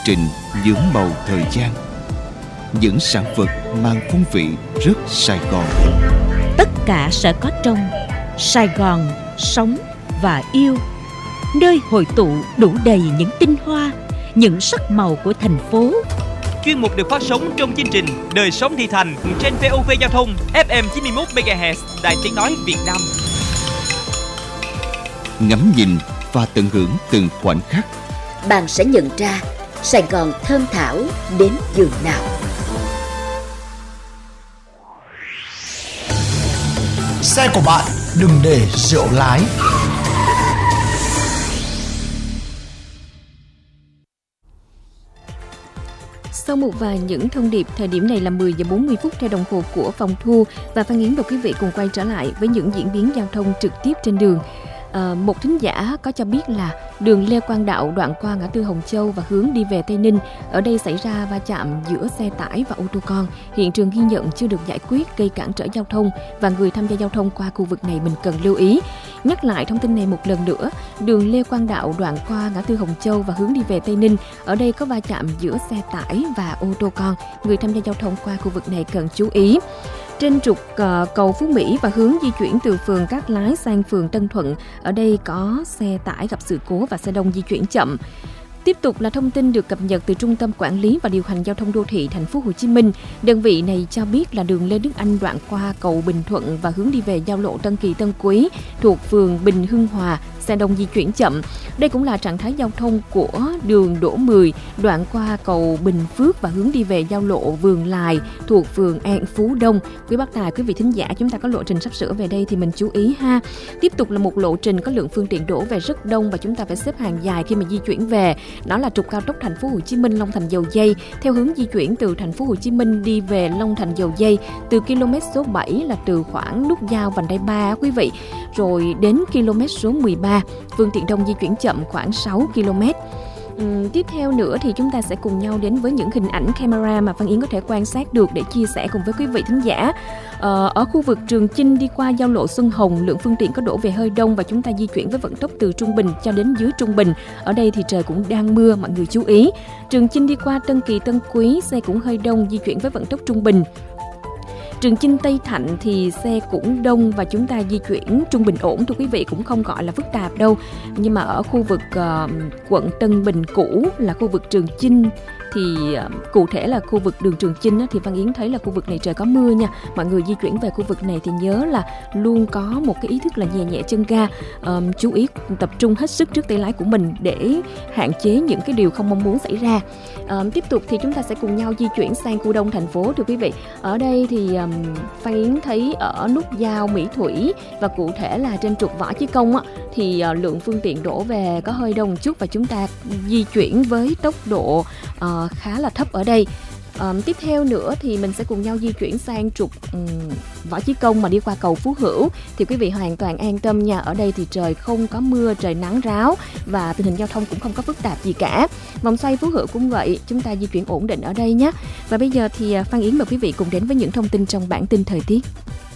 trình nhuốm màu thời gian. Những sản vật mang phong vị rất Sài Gòn. Tất cả sẽ có trong Sài Gòn sống và yêu, nơi hội tụ đủ đầy những tinh hoa, những sắc màu của thành phố. Chuyên mục được phát sóng trong chương trình Đời sống thị thành trên VOV Giao thông FM 91 MHz Đài Tiếng nói Việt Nam. Ngắm nhìn và tận hưởng từng khoảnh khắc, bạn sẽ nhận ra Sài Gòn thơm thảo đến giường nào. Xe của bạn đừng để rượu lái. Sau một vài những thông điệp, thời điểm này là 10 giờ 40 phút theo đồng hồ của phòng thu, và Phan Yến và quý vị cùng quay trở lại với những diễn biến giao thông trực tiếp trên đường. Một thính giả có cho biết là đường Lê Quang Đạo đoạn qua ngã tư Hồng Châu và hướng đi về Tây Ninh, ở đây xảy ra va chạm giữa xe tải và ô tô con. Hiện trường ghi nhận chưa được giải quyết, gây cản trở giao thông và người tham gia giao thông qua khu vực này mình cần lưu ý. Nhắc lại thông tin này một lần nữa, đường Lê Quang Đạo đoạn qua ngã tư Hồng Châu và hướng đi về Tây Ninh, ở đây có va chạm giữa xe tải và ô tô con. Người tham gia giao thông qua khu vực này cần chú ý. Trên trục cầu Phú Mỹ và hướng di chuyển từ phường Cát Lái sang phường Tân Thuận, ở đây có xe tải gặp sự cố và xe đông di chuyển chậm. Tiếp tục là thông tin được cập nhật từ Trung tâm Quản lý và Điều hành Giao thông Đô thị Thành phố Hồ Chí Minh. Đơn vị này cho biết là đường Lê Đức Anh đoạn qua cầu Bình Thuận và hướng đi về giao lộ Tân Kỳ Tân Quý thuộc phường Bình Hưng Hòa, xe đông di chuyển chậm. Đây cũng là trạng thái giao thông của đường Đỗ 10 đoạn qua cầu Bình Phước và hướng đi về giao lộ Vườn Lài thuộc phường An Phú Đông. Quý bác tài, quý vị thính giả, chúng ta có lộ trình sắp sửa về đây thì mình chú ý ha. Tiếp tục là một lộ trình có lượng phương tiện đổ về rất đông và chúng ta phải xếp hàng dài khi mà di chuyển về. Đó là trục cao tốc Thành phố Hồ Chí Minh Long Thành Dầu Giây, theo hướng di chuyển từ Thành phố Hồ Chí Minh đi về Long Thành Dầu Giây từ km số 7 là từ khoảng nút giao vành đai 3 quý vị, rồi đến km số 13 phương tiện đông di chuyển chậm khoảng 6 km. Tiếp theo nữa thì chúng ta sẽ cùng nhau đến với những hình ảnh camera mà Phan Yến có thể quan sát được để chia sẻ cùng với quý vị thính giả. Ở khu vực Trường Chinh đi qua giao lộ Xuân Hồng, lượng phương tiện có đổ về hơi đông và chúng ta di chuyển với vận tốc từ trung bình cho đến dưới trung bình. Ở đây thì trời cũng đang mưa, mọi người chú ý. Trường Chinh đi qua Tân Kỳ Tân Quý, xe cũng hơi đông, di chuyển với vận tốc trung bình. Trường Chinh Tây Thạnh thì xe cũng đông và chúng ta di chuyển trung bình ổn thưa quý vị, cũng không gọi là phức tạp đâu. Nhưng mà ở khu vực quận Tân Bình cũ là khu vực Trường Chinh thì cụ thể là khu vực đường Trường Chinh thì Phan Yến thấy là khu vực này trời có mưa nha. Mọi người di chuyển về khu vực này thì nhớ là luôn có một cái ý thức là nhẹ nhẹ chân ga, chú ý tập trung hết sức trước tay lái của mình để hạn chế những cái điều không mong muốn xảy ra. Tiếp tục thì chúng ta sẽ cùng nhau di chuyển sang khu đông thành phố thưa quý vị. Ở đây thì Phan Yến thấy ở nút giao Mỹ Thủy và cụ thể là trên trục Võ Chí Công thì lượng phương tiện đổ về có hơi đông chút và chúng ta di chuyển với tốc độ khá là thấp ở đây. Tiếp theo nữa thì mình sẽ cùng nhau di chuyển sang trục Võ Chí Công mà đi qua cầu Phú Hữu thì quý vị hoàn toàn an tâm nha. Ở đây thì trời không có mưa, trời nắng ráo và tình hình giao thông cũng không có phức tạp gì cả. Vòng xoay Phú Hữu cũng vậy, chúng ta di chuyển ổn định ở đây nhé. Và bây giờ thì Phan Yến và quý vị cùng đến với những thông tin trong bản tin thời tiết.